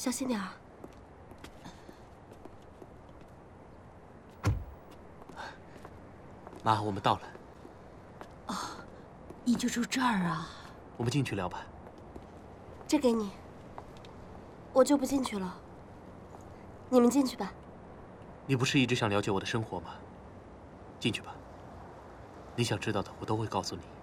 小心点儿。 妈，我们到了。 哦，你就住这儿啊？ 我们进去聊吧。 这给你，我就不进去了。你们进去吧。 你不是一直想了解我的生活吗？进去吧。你想知道的，我都会告诉你。